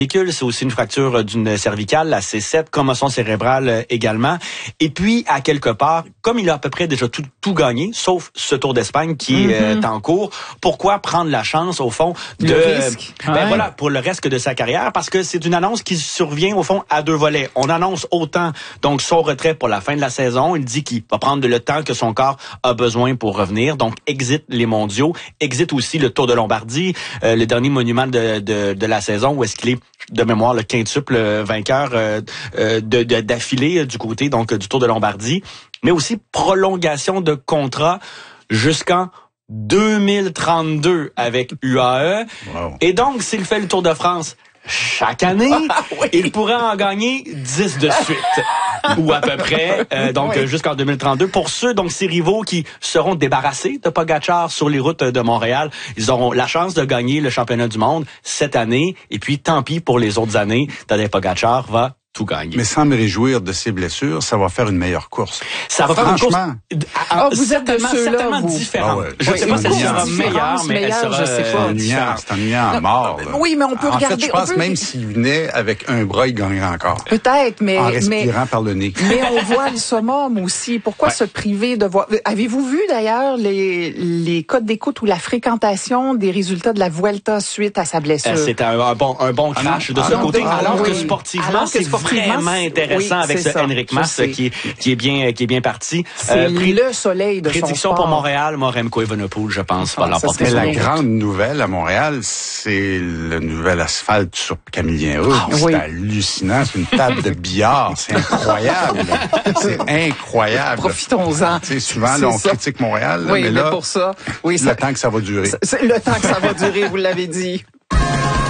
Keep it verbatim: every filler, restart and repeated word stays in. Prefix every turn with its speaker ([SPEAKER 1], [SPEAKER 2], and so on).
[SPEAKER 1] c'est aussi une fracture d'une cervicale, la C sept, commotion cérébrale également. Et puis, à quelque part, comme il a à peu près déjà tout, tout gagné, sauf ce Tour d'Espagne qui mm-hmm. est en cours, pourquoi prendre la chance, au fond, de...
[SPEAKER 2] Le risque.
[SPEAKER 1] Ben
[SPEAKER 2] ouais.
[SPEAKER 1] voilà, pour le reste de sa carrière, parce que c'est une annonce qui survient, au fond, à deux volets. On annonce autant, donc, son retrait pour la fin de la saison. Il dit qu'il va prendre le temps que son corps a besoin pour revenir. Donc, exit les mondiaux, exit aussi le Tour de Lombardie, euh, le dernier monument de, de, de la saison, où est-ce qu'il est de mémoire le quintuple vainqueur euh, euh, de, de, d'affilée du côté donc du Tour de Lombardie, mais aussi prolongation de contrat jusqu'en deux mille trente-deux avec U A E. Wow. Et donc, s'il fait le Tour de France chaque année, ah, oui. il pourrait en gagner dix de suite. Ou à peu près, euh, donc oui. jusqu'en deux mille trente-deux. Pour ceux, donc ces rivaux qui seront débarrassés de Pogacar sur les routes de Montréal, ils auront la chance de gagner le championnat du monde cette année. Et puis, tant pis pour les autres années, Tadej Pogacar va tout gagner.
[SPEAKER 3] Mais sans me réjouir de ses blessures, ça va faire une meilleure course.
[SPEAKER 1] Ça va faire une course.
[SPEAKER 2] Ah, vous êtes de ceux-là,
[SPEAKER 1] certainement
[SPEAKER 2] vous.
[SPEAKER 1] différente.
[SPEAKER 3] Ah ouais.
[SPEAKER 1] Je ne sais
[SPEAKER 2] oui,
[SPEAKER 1] pas si elle sera meilleure, mais elle sera
[SPEAKER 2] je sais pas.
[SPEAKER 3] ennuyant, c'est ennuyant à mort. Là.
[SPEAKER 2] Oui, mais on peut
[SPEAKER 3] en
[SPEAKER 2] regarder.
[SPEAKER 3] En fait, je pense
[SPEAKER 2] peut...
[SPEAKER 3] même s'il venait avec un bras, il gagnerait encore.
[SPEAKER 2] Peut-être, mais
[SPEAKER 3] en respirant
[SPEAKER 2] mais,
[SPEAKER 3] par le nez.
[SPEAKER 2] Mais on voit le summum aussi. Pourquoi ouais. se priver de voir? Avez-vous vu d'ailleurs les les codes d'écoute ou la fréquentation des résultats de la Vuelta suite à sa blessure?
[SPEAKER 1] Euh, c'est un, un bon un bon crash ah de ce ah côté, non, alors, oui. que sportivement, alors que c'est sportivement, vraiment intéressant. Intéressant oui, avec ce ça. Henrik Mas qui est, qui est bien qui est bien parti.
[SPEAKER 2] C'est euh, pré- le soleil de
[SPEAKER 1] prédiction
[SPEAKER 2] son sport.
[SPEAKER 1] pour Montréal, Remco Evenepoel, je pense, va
[SPEAKER 2] ah,
[SPEAKER 1] l'emporter.
[SPEAKER 3] Mais la grande nouvelle à Montréal, c'est le nouvel asphalte sur Camillien Roux. Ah, c'est oui. hallucinant, c'est une table de billard, c'est incroyable. C'est incroyable.
[SPEAKER 2] Profitons-en.
[SPEAKER 3] Tu sais, souvent là, on ça. critique Montréal, là,
[SPEAKER 2] oui,
[SPEAKER 3] mais
[SPEAKER 2] mais
[SPEAKER 3] là,
[SPEAKER 2] pour ça, oui,
[SPEAKER 3] le
[SPEAKER 2] ça,
[SPEAKER 3] temps que ça va durer.
[SPEAKER 2] C'est le temps que ça va durer, vous l'avez dit.